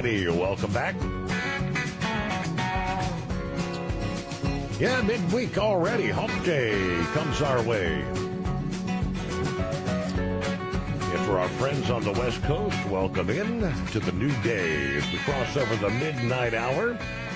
righty, welcome back. Yeah, midweek already. Hump Day comes our way. And for our friends on the West Coast, welcome in to the new day as we cross over the midnight hour.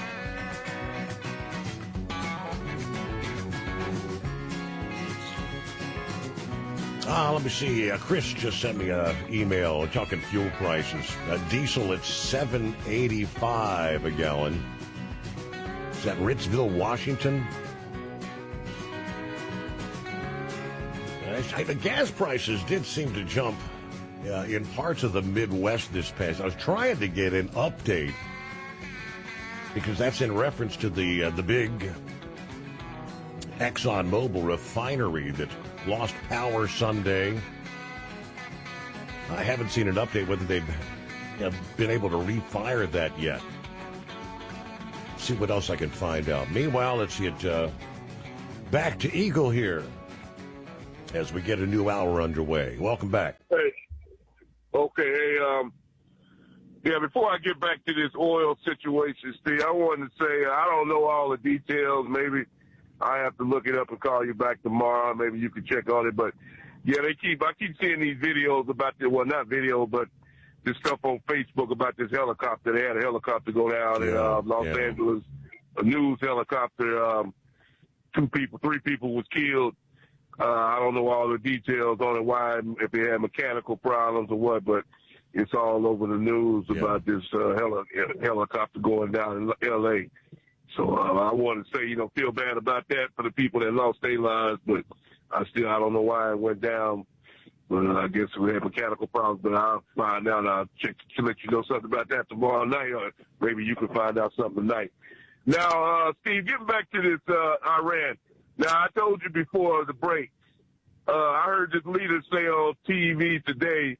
Let me see. Chris just sent me an email talking fuel prices. Diesel at $7.85 a gallon. Is that Ritzville, Washington? The gas prices did seem to jump in parts of the Midwest this past. I was trying to get an update because that's in reference to the big ExxonMobil refinery that lost power Sunday. I haven't seen an update whether they've been able to refire that yet. See what else I can find out. Meanwhile, let's get back to Eagle here as we get a new hour underway. Welcome back. Hey. Okay. Yeah, before I get back to this oil situation, Steve, I wanted to say I don't know all the details. Maybe I have to look it up and call you back tomorrow. Maybe you can check on it. But, yeah, I keep seeing these videos about not video, but this stuff on Facebook about this helicopter. They had a helicopter go down in Los Angeles, a news helicopter. 3 people was killed. I don't know all the details on it, why, if they had mechanical problems or what, but it's all over the news about this helicopter going down in L.A. So I want to say, feel bad about that for the people that lost their lives, but I don't know why it went down. But I guess we had mechanical problems, but I'll find out. I'll check to let you know something about that tomorrow night, or maybe you can find out something tonight. Now, Steve, getting back to this Iran. Now, I told you before the break, I heard this leader say on TV today,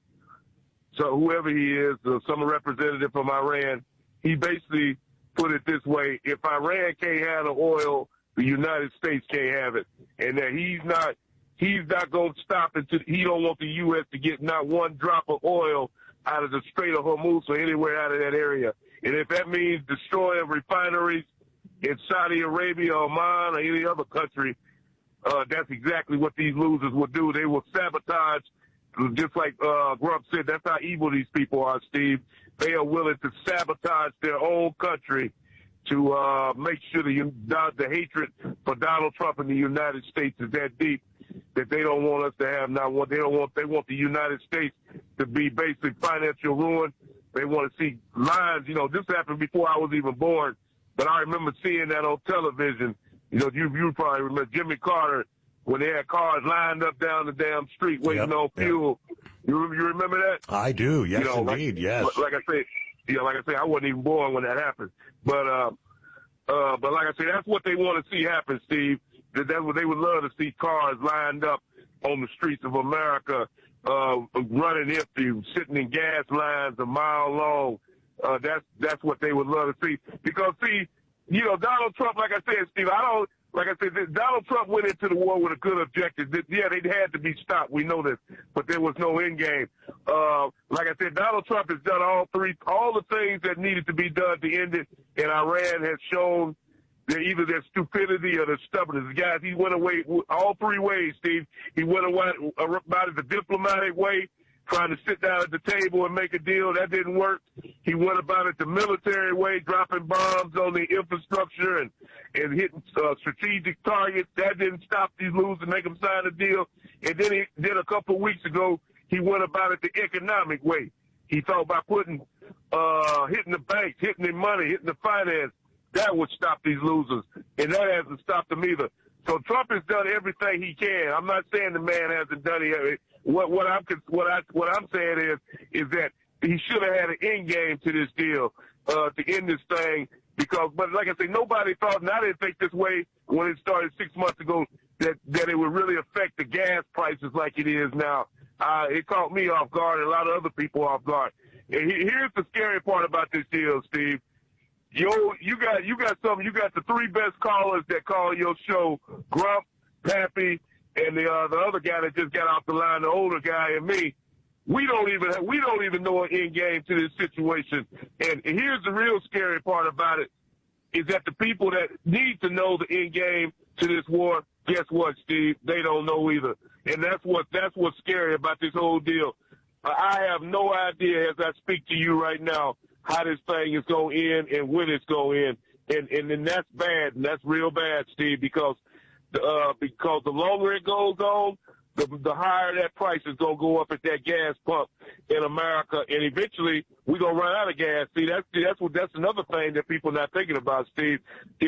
so whoever he is, some representative from Iran, he basically put it this way: if Iran can't have the oil, the United States can't have it, and that he's not going to stop until he don't want the U.S. to get not one drop of oil out of the Strait of Hormuz or anywhere out of that area. And if that means destroying refineries in Saudi Arabia, Oman, or any other country, that's exactly what these losers will do. They will sabotage, just like Grump said. That's how evil these people are, Steve. They are willing to sabotage their own country to make sure the hatred for Donald Trump in the United States is that deep that they don't want us to have they want the United States to be basically financial ruin. They want to see lines. This happened before I was even born, but I remember seeing that on television. You probably remember Jimmy Carter when they had cars lined up down the damn street waiting on fuel. You remember that? I do. Yes, indeed. Yes. Like I say, I wasn't even born when that happened. But like I say, that's what they want to see happen, Steve. That's what they would love to see: cars lined up on the streets of America, running empty, sitting in gas lines a mile long. That's what they would love to see. Because Donald Trump, like I said, Steve, Donald Trump went into the war with a good objective. Yeah, they had to be stopped. We know this, but there was no end game. Like I said, Donald Trump has done all the things that needed to be done to end it, and Iran has shown either their stupidity or their stubbornness. Guys, he went away all 3 ways, Steve. He went away about it the diplomatic way, trying to sit down at the table and make a deal. That didn't work. He went about it the military way, dropping bombs on the infrastructure and hitting strategic targets. That didn't stop these losers and make them sign a deal. And then he did a couple of weeks ago, he went about it the economic way. He thought about hitting the banks, hitting the money, hitting the finance. That would stop these losers, and that hasn't stopped them either. So Trump has done everything he can. I'm not saying the man hasn't done it. What I'm saying is that he should have had an end game to this deal to end this thing. But like I say, nobody thought, and I didn't think this way when it started 6 months ago, that it would really affect the gas prices like it is now. It caught me off guard and a lot of other people off guard. And here's the scary part about this deal, Steve. You got the 3 best callers that call your show: Grump, Pappy, and the other guy that just got off the line, the older guy, and me. We don't even know an end game to this situation. And here's the real scary part about it, is that the people that need to know the end game to this war, guess what, Steve? They don't know either. And that's what's scary about this whole deal. I have no idea as I speak to you right now how this thing is going to end and when it's going to end. And that's bad, and that's real bad, Steve, because the longer it goes on, the higher that price is going to go up at that gas pump in America, and eventually we're going to run out of gas. See, that's another thing that people are not thinking about, Steve. If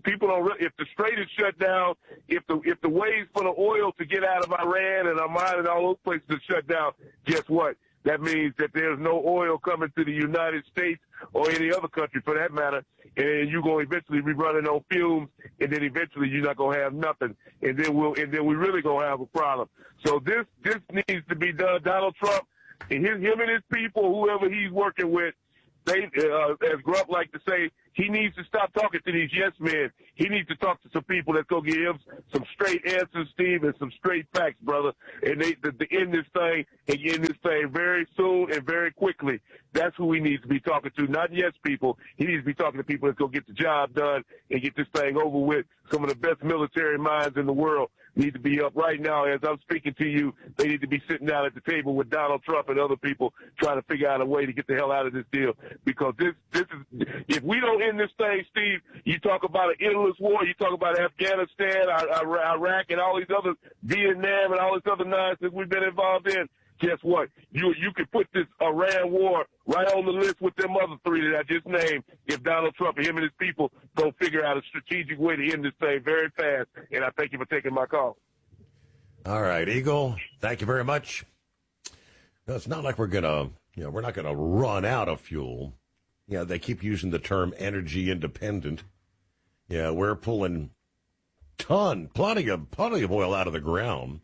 the strait is shut down, if the ways for the oil to get out of Iran and Oman and all those places are shut down, guess what? That means that there's no oil coming to the United States or any other country for that matter, and you're going to eventually be running on fumes, and then eventually you're not going to have nothing, and then we really going to have a problem. So this needs to be done. Donald Trump and him and his people, whoever he's working with, they, as Grump like to say, he needs to stop talking to these yes men. He needs to talk to some people that's going to give him some straight answers, Steve, and some straight facts, brother. And to end this thing and end this thing very soon and very quickly. That's who he needs to be talking to, not yes people. He needs to be talking to people that's going to get the job done and get this thing over with. Some of the best military minds in the world need to be up right now. As I'm speaking to you, they need to be sitting down at the table with Donald Trump and other people trying to figure out a way to get the hell out of this deal. Because this is, if we don't end this thing, Steve, you talk about an endless war, you talk about Afghanistan, Iraq, and all these other, Vietnam, and all this other nonsense we've been involved in. Guess what? You could put this Iran war right on the list with them other three that I just named if Donald Trump and him and his people don't figure out a strategic way to end this thing very fast. And I thank you for taking my call. All right, Eagle, thank you very much. No, it's not like we're not going to run out of fuel. Yeah, they keep using the term energy independent. Yeah, we're pulling plenty of oil out of the ground.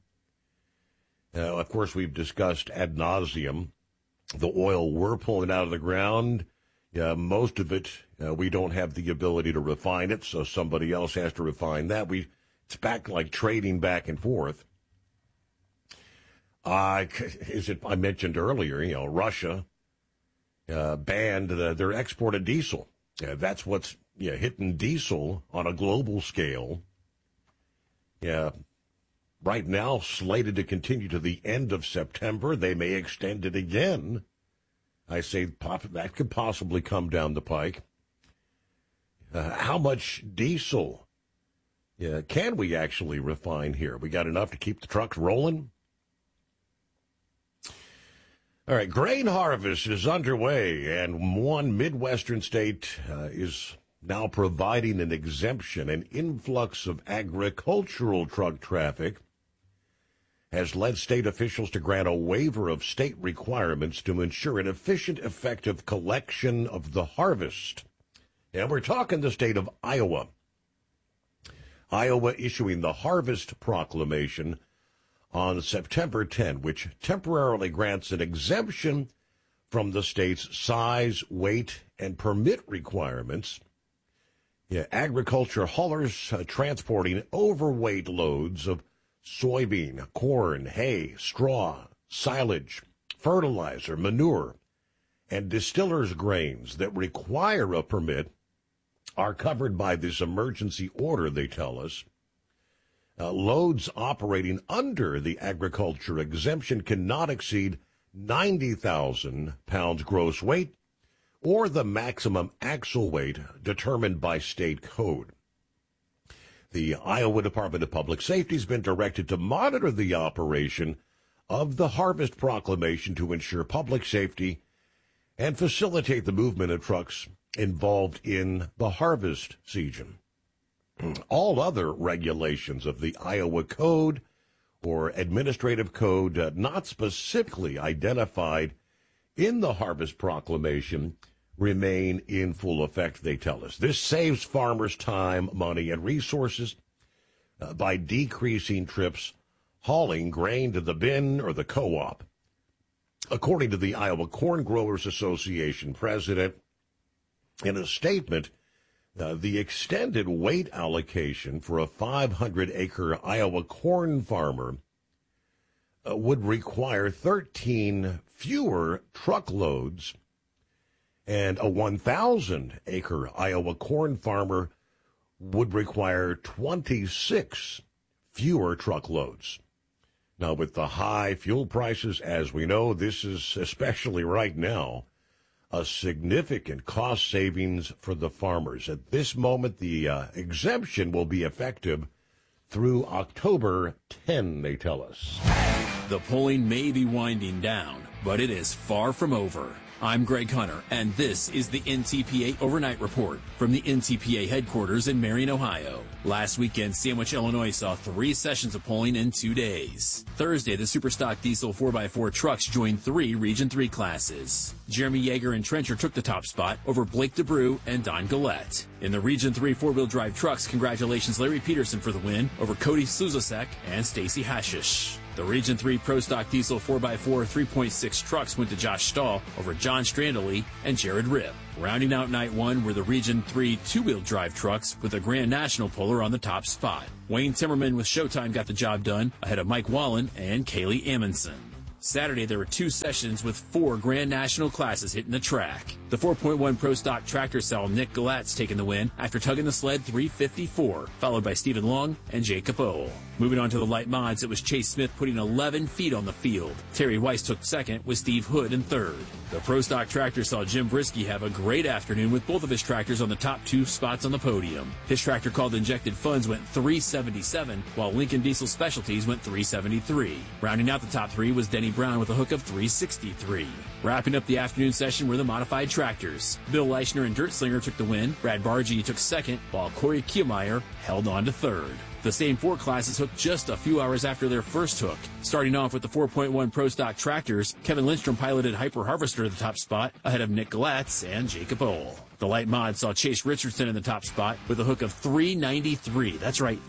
Of course, we've discussed ad nauseum the oil we're pulling out of the ground. Most of it, we don't have the ability to refine it, so somebody else has to refine that. It's back like trading back and forth. I mentioned earlier, Russia banned their export of diesel. That's what's hitting diesel on a global scale. Yeah. Right now, slated to continue to the end of September. They may extend it again. I say that could possibly come down the pike. How much diesel can we actually refine here? We got enough to keep the trucks rolling? All right, grain harvest is underway, and one Midwestern state is now providing an exemption. An influx of agricultural truck traffic has led state officials to grant a waiver of state requirements to ensure an efficient, effective collection of the harvest. And we're talking the state of Iowa. Iowa issuing the Harvest Proclamation on September 10, which temporarily grants an exemption from the state's size, weight, and permit requirements. Agriculture haulers transporting overweight loads of soybean, corn, hay, straw, silage, fertilizer, manure, and distillers' grains that require a permit are covered by this emergency order, they tell us. Loads operating under the agriculture exemption cannot exceed 90,000 pounds gross weight or the maximum axle weight determined by state code. The Iowa Department of Public Safety has been directed to monitor the operation of the Harvest Proclamation to ensure public safety and facilitate the movement of trucks involved in the harvest season. All other regulations of the Iowa Code or Administrative Code not specifically identified in the Harvest Proclamation remain in full effect, they tell us. This saves farmers time, money, and resources by decreasing trips hauling grain to the bin or the co-op. According to the Iowa Corn Growers Association president, in a statement, the extended weight allocation for a 500-acre Iowa corn farmer would require 13 fewer truckloads, and a 1,000-acre Iowa corn farmer would require 26 fewer truckloads. Now, with the high fuel prices, as we know, this is, especially right now, a significant cost savings for the farmers. At this moment, the exemption will be effective through October 10, they tell us. The polling may be winding down, but it is far from over. I'm Greg Hunter, and this is the NTPA Overnight Report from the NTPA headquarters in Marion, Ohio. Last weekend, Sandwich, Illinois saw 3 sessions of polling in 2 days. Thursday, the Superstock Diesel 4x4 trucks joined 3 Region 3 classes. Jeremy Yeager and Trencher took the top spot over Blake DeBrew and Don Gillette. In the Region 3 four-wheel drive trucks, congratulations Larry Peterson for the win over Cody Sluzasek and Stacy Hashish. The Region 3 Pro Stock Diesel 4x4 3.6 trucks went to Josh Stahl over John Strandley and Jared Ripp. Rounding out night 1 were the Region 3 two-wheel drive trucks with a Grand National puller on the top spot. Wayne Timmerman with Showtime got the job done ahead of Mike Wallen and Kaylee Amundsen. Saturday, there were 2 sessions with 4 Grand National classes hitting the track. The 4.1 Pro Stock tractor saw Nick Galatz taking the win after tugging the sled 354, followed by Stephen Long and Jacob Ohl. Moving on to the light mods, it was Chase Smith putting 11 feet on the field. Terry Weiss took second with Steve Hood in third. The Pro Stock tractor saw Jim Brisky have a great afternoon with both of his tractors on the top 2 spots on the podium. His tractor called Injected Funds went 377, while Lincoln Diesel Specialties went 373. Rounding out the top 3 was Denny Brown with a hook of 363. Wrapping up the afternoon session were the modified tractors. Bill Leischner and Dirt Slinger took the win. Brad Bargy took second, while Corey Kielmeyer held on to third. The same 4 classes hooked just a few hours after their first hook. Starting off with the 4.1 Pro Stock tractors, Kevin Lindstrom piloted Hyper Harvester to the top spot ahead of Nick Galatz and Jacob Ohl. The light mod saw Chase Richardson in the top spot with a hook of 393. That's right,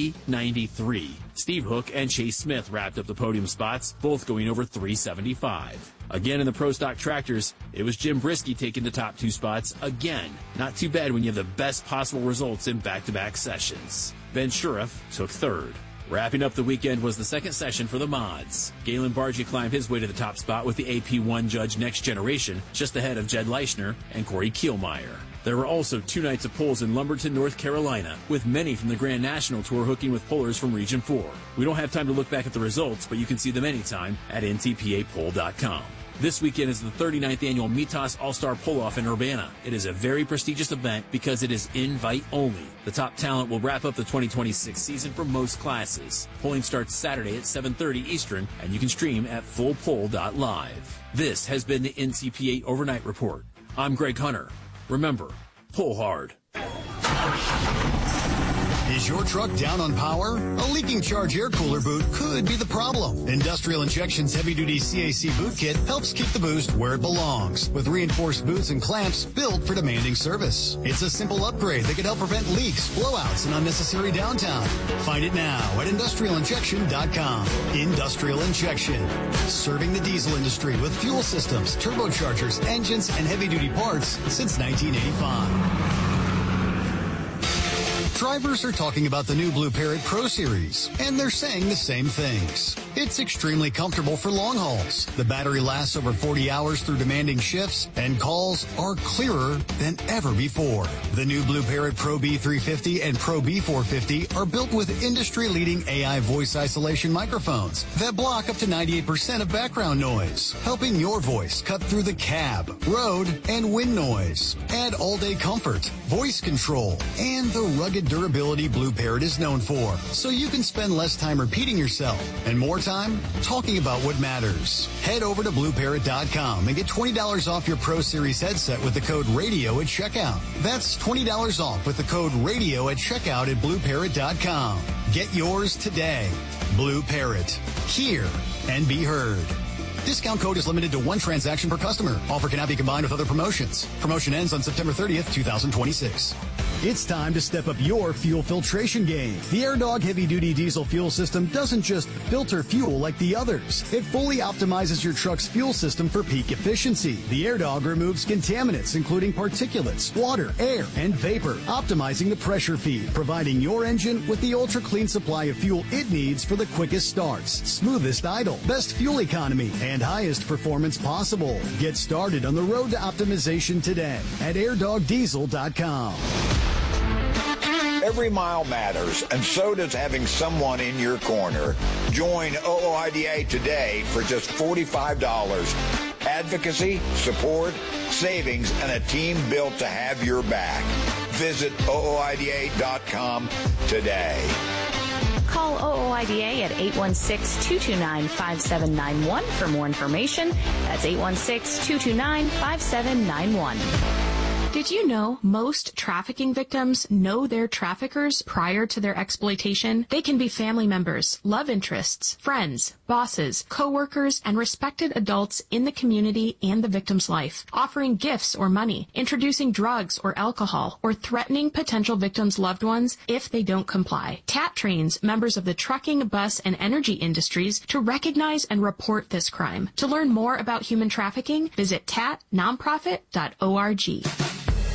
393. Steve Hook and Chase Smith wrapped up the podium spots, both going over 375. Again in the Pro Stock tractors, it was Jim Brisky taking the top 2 spots again. Not too bad when you have the best possible results in back-to-back sessions. Ben Sheriff took third. Wrapping up the weekend was the second session for the mods. Galen Bargy climbed his way to the top spot with the AP1 Judge Next Generation, just ahead of Jed Leischner and Corey Kielmeyer. There were also 2 nights of polls in Lumberton, North Carolina, with many from the Grand National Tour hooking with pullers from Region 4. We don't have time to look back at the results, but you can see them anytime at ntpapoll.com. This weekend is the 39th annual Mitas All-Star Pull-Off in Urbana. It is a very prestigious event because it is invite only. The top talent will wrap up the 2026 season for most classes. Polling starts Saturday at 7:30 Eastern, and you can stream at fullpoll.live. This has been the NTPA Overnight Report. I'm Greg Hunter. Remember, pull hard. Is your truck down on power? A leaking charge air cooler boot could be the problem. Industrial Injection's heavy-duty CAC boot kit helps keep the boost where it belongs, with reinforced boots and clamps built for demanding service. It's a simple upgrade that can help prevent leaks, blowouts, and unnecessary downtime. Find it now at industrialinjection.com. Industrial Injection, serving the diesel industry with fuel systems, turbochargers, engines, and heavy-duty parts since 1985. Drivers are talking about the new Blue Parrot Pro Series, and they're saying the same things. It's extremely comfortable for long hauls. The battery lasts over 40 hours through demanding shifts, and calls are clearer than ever before. The new Blue Parrot Pro B350 and Pro B450 are built with industry-leading AI voice isolation microphones that block up to 98% of background noise, helping your voice cut through the cab, road, and wind noise. Add all-day comfort, voice control, and the rugged durability Blue Parrot is known for, so you can spend less time repeating yourself and more time talking about what matters. Head over to BlueParrot.com and get $20 off your Pro Series headset with the code RADIO at checkout. That's $20 off with the code RADIO at checkout at BlueParrot.com. Get yours today. Blue Parrot. Hear and be heard. Discount code is limited to 1 transaction per customer. Offer cannot be combined with other promotions. Promotion ends on September 30th, 2026. It's time to step up your fuel filtration game. The AirDog heavy-duty diesel fuel system doesn't just filter fuel like the others. It fully optimizes your truck's fuel system for peak efficiency. The AirDog removes contaminants, including particulates, water, air, and vapor, optimizing the pressure feed, providing your engine with the ultra-clean supply of fuel it needs for the quickest starts, smoothest idle, best fuel economy, and highest performance possible. Get started on the road to optimization today at airdogdiesel.com. Every mile matters, and so does having someone in your corner. Join OOIDA today for just $45. Advocacy, support, savings, and a team built to have your back. Visit OOIDA.com today. Call OOIDA at 816-229-5791 for more information. That's 816-229-5791. Did you know most trafficking victims know their traffickers prior to their exploitation? They can be family members, love interests, friends, bosses, co-workers, and respected adults in the community and the victim's life, offering gifts or money, introducing drugs or alcohol, or threatening potential victims' loved ones if they don't comply. TAT trains members of the trucking, bus, and energy industries to recognize and report this crime. To learn more about human trafficking, visit tatnonprofit.org.